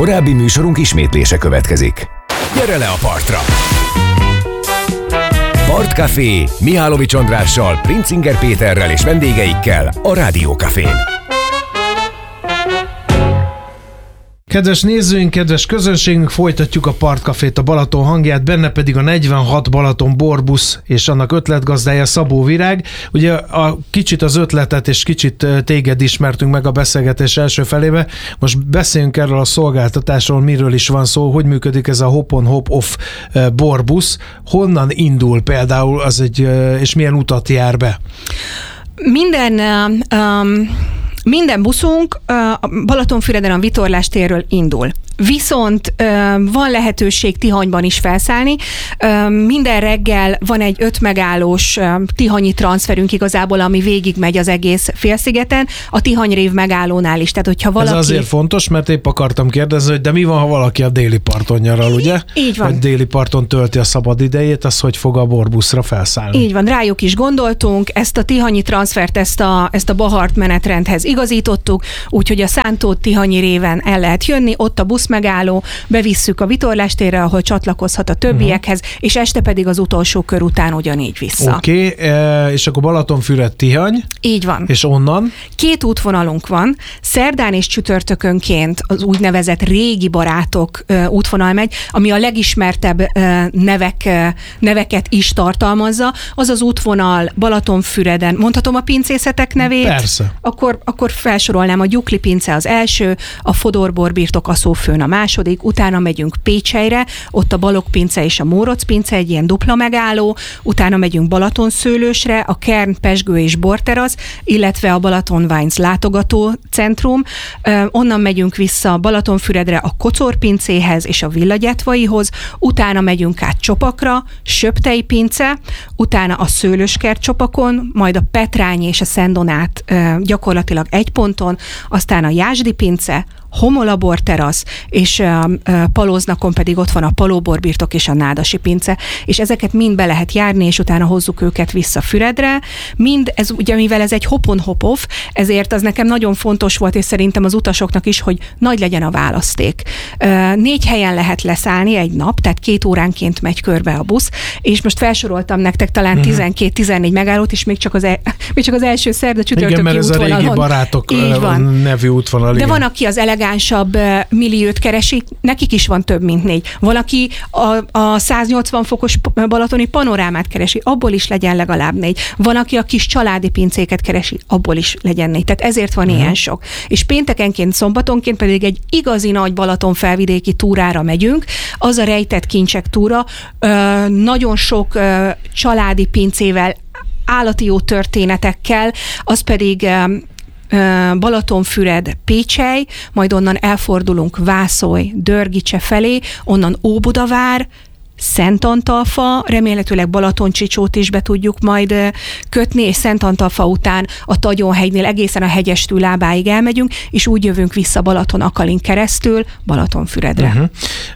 Korábbi műsorunk ismétlése következik. Gyere le a partra! Partcafé Mihálovics Andrással, Princinger Péterrel és vendégeikkel a Rádiókafén. Kedves nézőink, kedves közönségünk, folytatjuk a Partcafét, a Balaton hangját, benne pedig a 46 Balaton borbusz és annak ötletgazdája Szabó Virág. Ugye kicsit az ötletet és kicsit téged ismertünk meg a beszélgetés első felébe. Most beszéljünk erről a szolgáltatásról, miről is van szó, hogy működik ez a hop-on hop-off borbusz, honnan indul például az és milyen utat jár be? Minden buszunk Balatonfüreden a Vitorlás térről indul. Viszont van lehetőség Tihanyban is felszállni. Minden reggel van egy 5 megállós tihanyi transferünk igazából, ami végigmegy az egész félszigeten, a Tihanyrév megállónál is. Tehát, hogyha valaki... Ez azért fontos, mert épp akartam kérdezni, hogy de mi van, ha valaki a déli parton nyaral, ugye? Így van. Vagy déli parton tölti a szabad idejét, az hogy fog a borbuszra felszállni? Így van, rájuk is gondoltunk, ezt a tihanyi transfert, ezt a Bahart menetrendhez igazítottuk, úgyhogy a Szántó-Tihanyi réven el lehet jönni, ott a buszmegálló, bevisszük a Vitorlás térre, ahol csatlakozhat a többiekhez, és este pedig az utolsó kör után ugyanígy vissza. Oké, és akkor Balatonfüred-Tihany. Így van. És onnan? 2 útvonalunk van. Szerdán és csütörtökönként az úgynevezett régi barátok útvonal megy, ami a legismertebb neveket is tartalmazza. Az az útvonal Balatonfüreden. Mondhatom a pincészetek nevét? Persze. Akkor felsorolnám: a Gyukli pince az első, a Fodor borbirtok Aszófőn a második, utána megyünk Pécselyre, ott a Balogh pince és a Mórocz pince, egy ilyen dupla megálló, utána megyünk Balatonszőlősre, a Kern, Pezsgő és Borterasz, illetve a Balaton Wines látogató centrum, onnan megyünk vissza Balatonfüredre a Kocor pincéhez és a Villagyátvaihoz, utána megyünk át Csopakra, Söptei pince, utána a Szőlőskert Csopakon, majd a Petrányi és a Szent-Donát gyakorlatilag egy ponton, aztán a Jásdi pince, Homola borterasz, és Palóznakon pedig ott van a Palóborbirtok és a Nádasi pince, és ezeket mind be lehet járni, és utána hozzuk őket vissza Füredre. Mind, ez ugye, mivel ez egy hop-on hop-off, ezért az nekem nagyon fontos volt, és szerintem az utasoknak is, hogy nagy legyen a választék. 4 helyen lehet leszállni egy nap, tehát 2 óránként megy körbe a busz, és most felsoroltam nektek talán 12-14 megállót, és még csak az első szerda csütörtöki útvonalon. Igen, mert ez a régi barátok nevű útvonal. De van, aki az elegánsabb milliót keresi, nekik is van több mint 4. Valaki a 180 fokos balatoni panorámát keresi, abból is legyen legalább 4. Van, aki a kis családi pincéket keresi, abból is legyen 4. Tehát ezért van ilyen sok. És péntekenként, szombatonként pedig egy igazi nagy Balaton felvidéki túrára megyünk. Az a rejtett kincsek túra, nagyon sok családi pincével, állati jó történetekkel, az pedig Balatonfüred, Pécsely, majd onnan elfordulunk Vászolj, Dörgicse felé, onnan Óbudavár, Szentantalfa, remélhetőleg Balaton-Csicsót is be tudjuk majd kötni, és Szentantalfa után a Tagyonhegynél egészen a hegyestű lábáig elmegyünk, és úgy jövünk vissza Balaton-Akalin keresztül Balatonfüredre.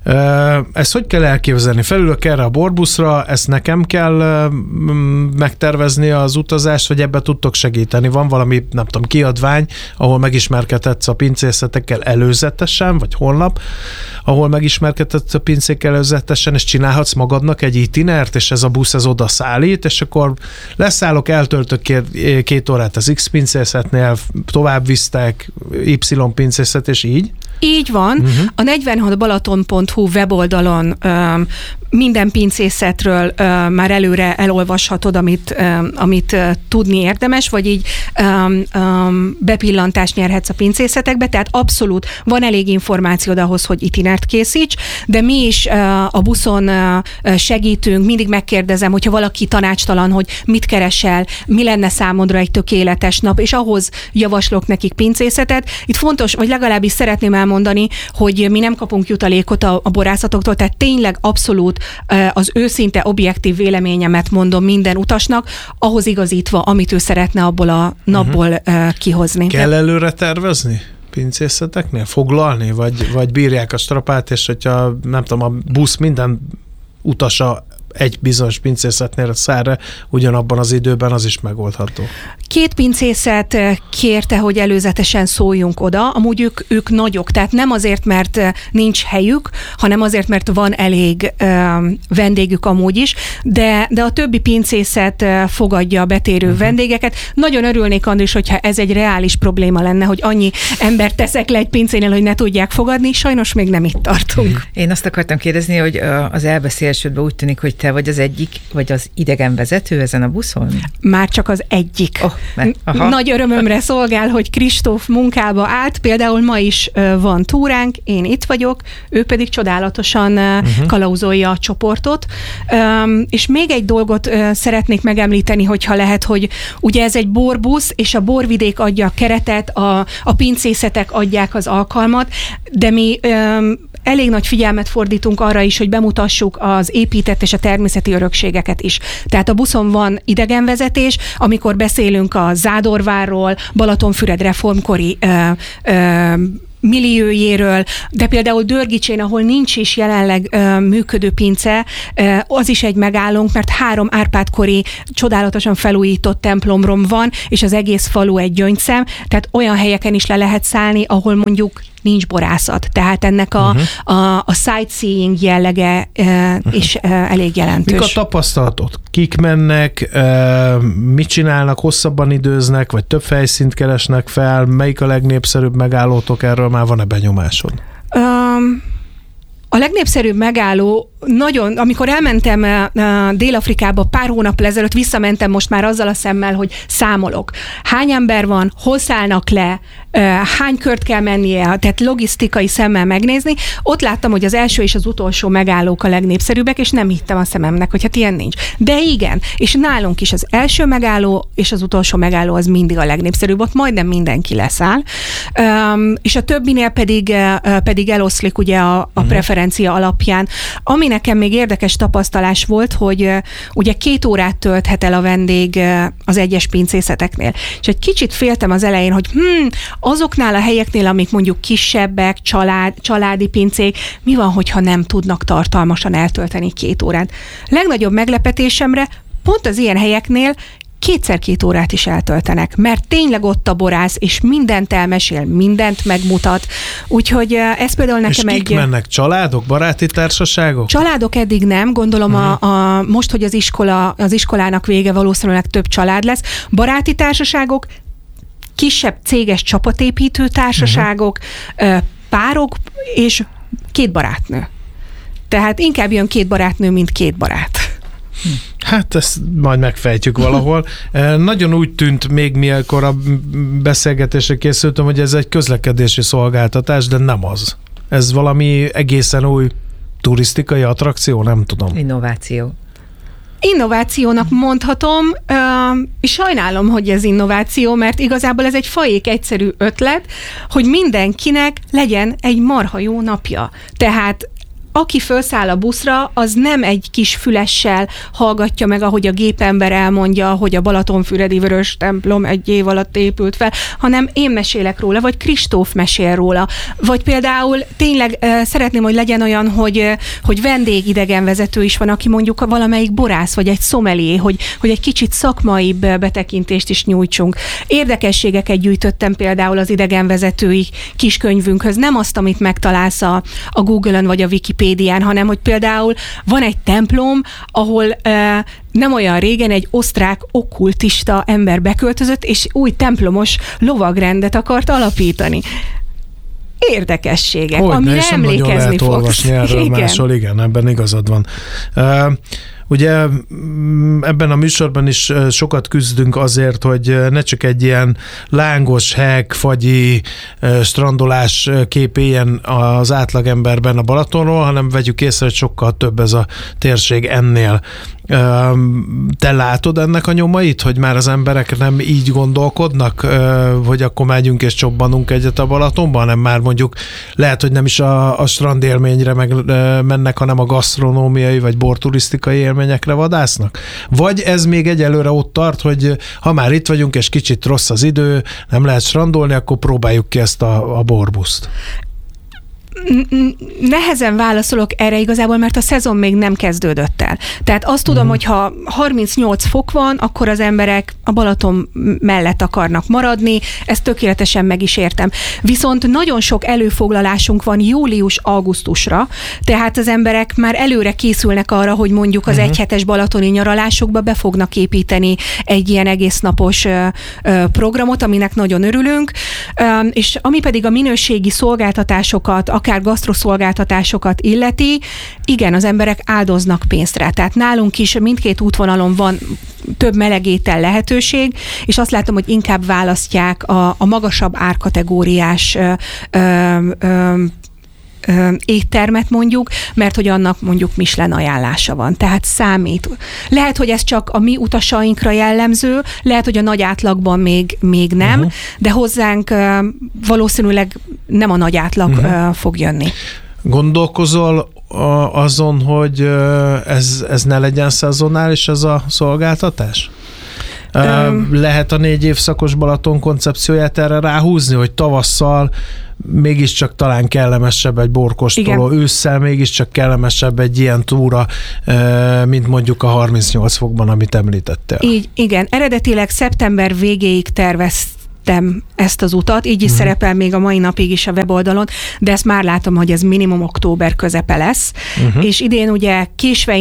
Ezt hogy kell elképzelni? Felülök erre a borbuszra, ezt nekem kell megtervezni az utazást, vagy ebbe tudtok segíteni? Van valami, nem tudom, kiadvány, ahol megismerkedhetsz a pincészetekkel előzetesen, vagy honlap, ahol megismerkedhetsz a pincékkel előzetesen, és csinálhatsz magadnak egy itinert, és ez a busz oda szállít, és akkor leszállok, eltöltök 2 órát az X pincészetnél, tovább visztek, Y pincészet, és így? Így van. A 46balaton.hu weboldalon minden pincészetről már előre elolvashatod, amit tudni érdemes, vagy így bepillantást nyerhetsz a pincészetekbe, tehát abszolút van elég információd ahhoz, hogy itinert készíts, de mi is a buszon segítünk, mindig megkérdezem, hogyha valaki tanácstalan, hogy mit keresel, mi lenne számodra egy tökéletes nap, és ahhoz javaslok nekik pincészetet. Itt fontos, vagy legalábbis szeretném elmondani, hogy mi nem kapunk jutalékot a borászatoktól, tehát tényleg abszolút az őszinte, objektív véleményemet mondom minden utasnak, ahhoz igazítva, amit ő szeretne abból a napból kihozni. Kell előre tervezni pincészeteknél? Foglalni? Vagy bírják a strapát, és hogyha nem tudom, a busz minden utasa egy bizonyos pincészetnél szárre ugyanabban az időben, az is megoldható. 2 pincészet kérte, hogy előzetesen szóljunk oda, amúgy ők nagyok, tehát nem azért, mert nincs helyük, hanem azért, mert van elég vendégük amúgy is, de a többi pincészet fogadja a betérő vendégeket. Nagyon örülnék, Andris, hogyha ez egy reális probléma lenne, hogy annyi embert teszek le egy pincénél, hogy ne tudják fogadni, sajnos még nem itt tartunk. Én azt akartam kérdezni, hogy az elbeszélésődben úgy tűnik, hogy te vagy az egyik, vagy az idegenvezető ezen a buszon? Már csak az egyik. Nagy örömömre szolgál, hogy Kristóf munkába állt, például ma is van túránk, én itt vagyok, ő pedig csodálatosan kalauzolja a csoportot. És még egy dolgot szeretnék megemlíteni, hogyha lehet, hogy ugye ez egy borbusz, és a borvidék adja a keretet, a pincészetek adják az alkalmat, de mi elég nagy figyelmet fordítunk arra is, hogy bemutassuk az épített és a természeti örökségeket is. Tehát a buszon van idegenvezetés, amikor beszélünk a Zádorvárról, Balatonfüred reformkori milliójéről, de például Dörgicsén, ahol nincs is jelenleg működő pince, az is egy megállónk, mert 3 Árpád-kori csodálatosan felújított templomrom van, és az egész falu egy gyöngyszem, tehát olyan helyeken is le lehet szállni, ahol mondjuk nincs borászat. Tehát ennek a sightseeing jellege is elég jelentős. Mik a tapasztalatot? Kik mennek, mit csinálnak, hosszabban időznek, vagy több helyszínt keresnek fel? Melyik a legnépszerűbb megállótok? Erről már van-e benyomásod? A legnépszerűbb megálló, nagyon, amikor elmentem Dél-Afrikába pár hónap ezelőtt, visszamentem most már azzal a szemmel, hogy számolok. Hány ember van, hol szállnak le, hány kört kell mennie, tehát logisztikai szemmel megnézni. Ott láttam, hogy az első és az utolsó megállók a legnépszerűbbek, és nem hittem a szememnek, hogy hát ilyen nincs. De igen, és nálunk is az első megálló és az utolsó megálló az mindig a legnépszerűbb, ott majdnem mindenki leszáll. És a többinél pedig eloszlik ugye a preferencia alapján. Ami nekem még érdekes tapasztalás volt, hogy ugye 2 órát tölthet el a vendég az egyes pincészeteknél. És egy kicsit féltem az elején, hogy azoknál a helyeknél, amik mondjuk kisebbek, családi pincék, mi van, hogyha nem tudnak tartalmasan eltölteni 2 órát. Legnagyobb meglepetésemre pont az ilyen helyeknél 2x2 órát is eltöltenek, mert tényleg ott a borász, és mindent elmesél, mindent megmutat. Úgyhogy ez például nekem és kik mennek? Családok, baráti társaságok? Családok eddig nem, gondolom most, hogy az iskolának vége, valószínűleg több család lesz. Baráti társaságok, kisebb céges csapatépítő társaságok, párok és 2 barátnő. Tehát inkább jön 2 barátnő, mint 2 barát. Hát ezt majd megfejtjük valahol. Nagyon úgy tűnt még mielkor a beszélgetésre készültem, hogy ez egy közlekedési szolgáltatás, de nem az. Ez valami egészen új turisztikai attrakció, nem tudom. Innovációnak mondhatom, és sajnálom, hogy ez innováció, mert igazából ez egy faék egyszerű ötlet, hogy mindenkinek legyen egy marha jó napja. Tehát aki felszáll a buszra, az nem egy kis fülessel hallgatja meg, ahogy a gépember elmondja, hogy a Balatonfüredi Vörös templom 1 év alatt épült fel, hanem én mesélek róla, vagy Kristóf mesél róla. Vagy például tényleg szeretném, hogy legyen olyan, hogy vendégidegenvezető is van, aki mondjuk valamelyik borász, vagy egy szomelié, hogy egy kicsit szakmaibb betekintést is nyújtsunk. Érdekességeket gyűjtöttem például az idegenvezetői kiskönyvünkhöz. Nem azt, amit megtalálsz a Google-ön vagy a Wikipédián, hanem hogy például van egy templom, ahol nem olyan régen egy osztrák okkultista ember beköltözött, és új templomos lovagrendet akart alapítani. Érdekességek, amire emlékezni fogsz. Olvasni erről máshol, igen, ebben igazad van. Ugye ebben a műsorban is sokat küzdünk azért, hogy ne csak egy ilyen lángos, heg, fagyi strandolás kép éljen az átlagemberben a Balatonról, hanem vegyük észre, hogy sokkal több ez a térség ennél. Te látod ennek a nyomait, hogy már az emberek nem így gondolkodnak, hogy akkor megyünk és csobbanunk egyet a Balatonban, hanem már mondjuk lehet, hogy nem is a strandélményre mennek, hanem a gasztronómiai vagy borturisztikai élményekre vadásznak? Vagy ez még egyelőre ott tart, hogy ha már itt vagyunk és kicsit rossz az idő, nem lehet strandolni, akkor próbáljuk ki ezt a borbuszt? Nehezen válaszolok erre igazából, mert a szezon még nem kezdődött el. Tehát azt tudom, hogy ha 38 fok van, akkor az emberek a Balaton mellett akarnak maradni, ezt tökéletesen meg is értem. Viszont nagyon sok előfoglalásunk van július-augusztusra, tehát az emberek már előre készülnek arra, hogy mondjuk az egyhetes balatoni nyaralásukba be fognak építeni egy ilyen egész napos programot, aminek nagyon örülünk, és ami pedig a minőségi szolgáltatásokat, akár gasztroszolgáltatásokat illeti, igen, az emberek áldoznak pénzt rá. Tehát nálunk is mindkét útvonalon van több melegétel lehetőség, és azt látom, hogy inkább választják a magasabb árkategóriás éttermet mondjuk, mert hogy annak mondjuk Michelin ajánlása van. Tehát számít. Lehet, hogy ez csak a mi utasainkra jellemző, lehet, hogy a nagy átlagban még nem, de hozzánk valószínűleg nem a nagy átlag fog jönni. Gondolkozol azon, hogy ez ne legyen szezonális, ez a szolgáltatás? Lehet a 4 évszakos Balaton koncepcióját erre ráhúzni, hogy tavasszal mégiscsak talán kellemesebb egy borkóstoló, ősszel mégiscsak kellemesebb egy ilyen túra, mint mondjuk a 38 fokban, amit említettél. Így, igen. Eredetileg szeptember végéig terveztem ezt az utat, így is szerepel még a mai napig is a weboldalon, de ezt már látom, hogy ez minimum október közepe lesz. És idén ugye késve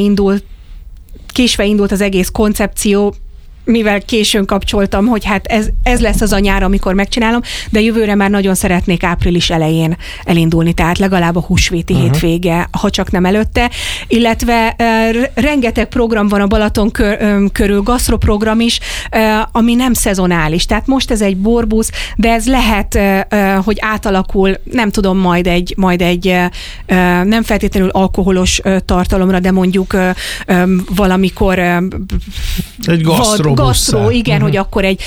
indult az egész koncepció, mivel későn kapcsoltam, hogy hát ez lesz az a nyár, amikor megcsinálom, de jövőre már nagyon szeretnék április elején elindulni, tehát legalább a húsvéti hétvége, ha csak nem előtte, illetve rengeteg program van a Balaton körül, gasztroprogram is, ami nem szezonális, tehát most ez egy borbusz, de ez lehet, hogy átalakul, nem tudom, majd egy nem feltétlenül alkoholos tartalomra, de mondjuk valamikor egy gasztró, igen, hogy akkor egy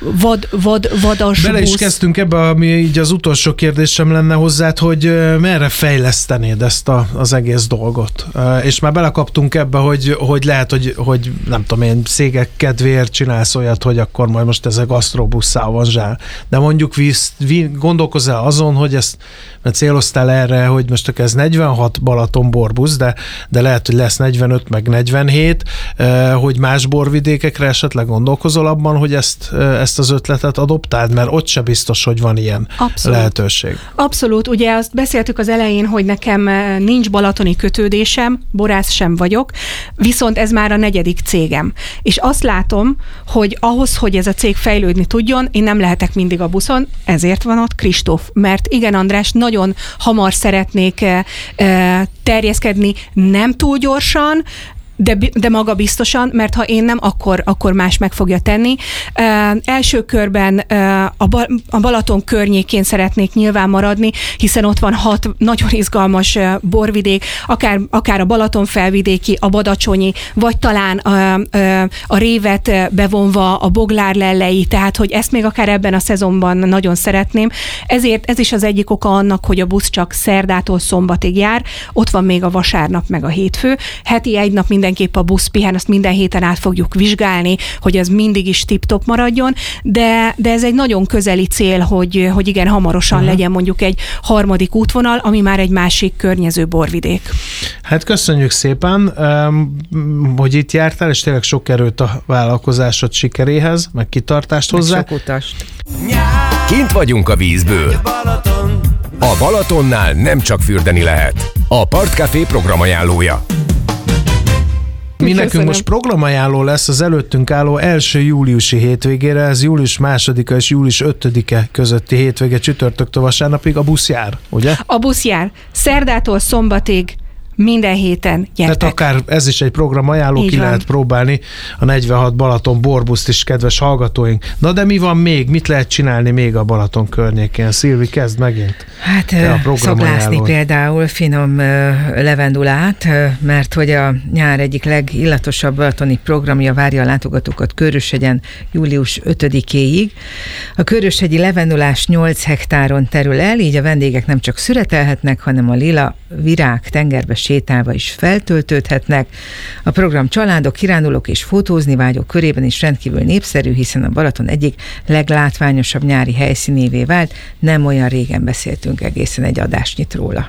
vadas Bele is busz. kezdtünk ebbe, ami így az utolsó kérdésem lenne hozzád, hogy merre fejlesztenéd ezt az egész dolgot. És már belekaptunk ebbe, hogy lehet, hogy nem tudom én, szégek kedvéért csinálsz olyat, hogy akkor majd most ez a gasztrobusszá avanzsál. De mondjuk gondolkozzál azon, hogy ezt, mert céloztál erre, hogy most ez 46 Balaton borbusz, de lehet, hogy lesz 45 meg 47, hogy más borvidékekre esetleg gondolkozol abban, hogy ezt az ötletet adoptáld, mert ott se biztos, hogy van ilyen lehetőség. Abszolút, ugye azt beszéltük az elején, hogy nekem nincs balatoni kötődésem, borász sem vagyok, viszont ez már a 4. cégem. És azt látom, hogy ahhoz, hogy ez a cég fejlődni tudjon, én nem lehetek mindig a buszon, ezért van ott Kristóf. Mert igen, András, nagyon hamar szeretnék terjeszkedni, nem túl gyorsan, de magabiztosan, mert ha én nem, akkor más meg fogja tenni. Első körben a Balaton környékén szeretnék nyilván maradni, hiszen ott van 6 nagyon izgalmas borvidék, akár a Balaton felvidéki, a badacsonyi, vagy talán a Révet bevonva a Boglár lellei, tehát hogy ezt még akár ebben a szezonban nagyon szeretném. Ezért ez is az egyik oka annak, hogy a busz csak szerdától szombatig jár, ott van még a vasárnap meg a hétfő. Heti egy nap mindenképp a busz pihen, azt minden héten át fogjuk vizsgálni, hogy ez mindig is tip-top maradjon, de ez egy nagyon közeli cél, hogy igen, hamarosan legyen mondjuk egy 3. útvonal, ami már egy másik környező borvidék. Hát köszönjük szépen, hogy itt jártál, és tényleg sok erőt a vállalkozásod sikeréhez, meg kitartást hozzá. Meg sok utast. Kint vagyunk a vízből. A Balatonnál nem csak fürdeni lehet. A Partcafé programajánlója. Mi nekünk most programajánló lesz az előttünk álló első júliusi hétvégére, ez július 2-a és július 5-e közötti hétvége, csütörtöktől vasárnapig a busz jár, ugye? A busz jár. Szerdától szombatig minden héten gyertek. Tehát akár ez is egy programajánló, ki lehet próbálni a 46 Balaton borbuszt is, kedves hallgatóink. Na de mi van még? Mit lehet csinálni még a Balaton környékén? Szilvi, kezd megint. Hát szaglászni például finom levendulát, mert hogy a nyár egyik legillatosabb balatoni programja várja a látogatókat Köröshegyen július 5-éig. A köröshegyi levendulás 8 hektáron terül el, így a vendégek nem csak szüretelhetnek, hanem a lila virág tengerbe sétálva is feltöltődhetnek. A program családok, kirándulók és fotózni vágyók körében is rendkívül népszerű, hiszen a Balaton egyik leglátványosabb nyári helyszínévé vált. Nem olyan régen beszéltünk egészen egy adásnyit róla.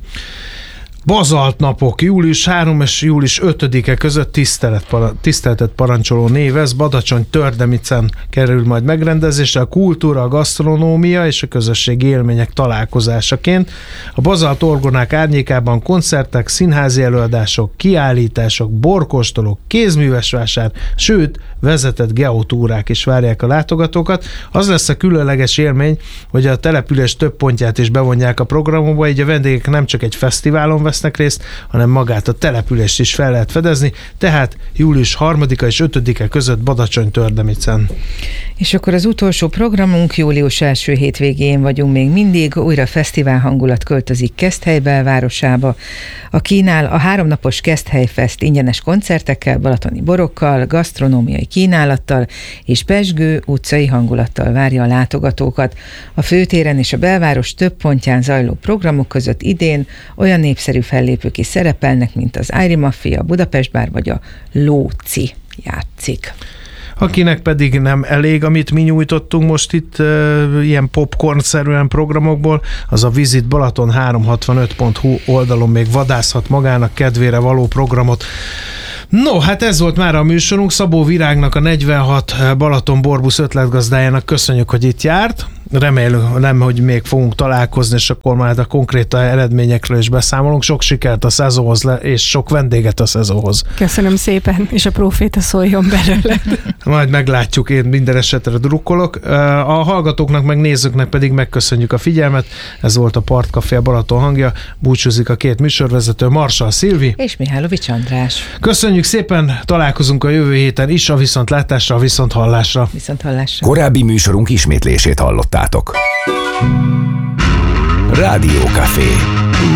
Bazalt napok, július 3 és július 5-e között tiszteletet parancsoló név ez, Badacsony-Tördemicen kerül majd megrendezésre, a kultúra, a gasztronómia és a közösségi élmények találkozásaként. A bazalt orgonák árnyékában koncertek, színházi előadások, kiállítások, borkóstolók, kézművesvásár, sőt, vezetett geotúrák is várják a látogatókat. Az lesz a különleges élmény, hogy a település több pontját is bevonják a programokba, így a vendégek nem csak egy fesztiválon vesznek részt, hanem magát a települést is fel lehet fedezni, tehát július 3-a és 5-e között Badacsony-Tördemicen. És akkor az utolsó programunk, július első hétvégén vagyunk még mindig, újra fesztivál hangulat költözik Keszthely belvárosába. A 3 napos Keszthelyfest ingyenes koncertekkel, balatoni borokkal, gasztronómiai kínálattal és pezsgő utcai hangulattal várja a látogatókat. A főtéren és a belváros több pontján zajló programok között idén olyan népszerű fellépők is szerepelnek, mint az Ári Mafia, Budapest Bár vagy a Lóci játszik. Akinek pedig nem elég, amit mi nyújtottunk most itt ilyen popcorn-szerűen programokból, az a visitbalaton365.hu oldalon még vadászhat magának kedvére való programot. No, hát ez volt már a műsorunk. Szabó Virágnak, a 46 Balaton Borbusz ötletgazdájának köszönjük, hogy itt járt. Remélem, hogy még fogunk találkozni, és akkor már a konkrét eredményekről is beszámolunk. Sok sikert a szezonhoz, és sok vendéget a szezonhoz. Köszönöm szépen, és a proféta szóljon belőle. Majd meglátjuk, én minden esetre drukkolok. A hallgatóknak, meg nézőknek pedig megköszönjük a figyelmet. Ez volt a Partcafé, a Balaton hangja. Búcsúzik a két műsorvezető, Marsal Szilvi és Mihálovics András. Köszönjük szépen, találkozunk a jövő héten is, a viszontlátásra, a viszonthallásra. Viszonthallásra. Korábbi műsorunk ismétlését hallottátok. Rádiókafé.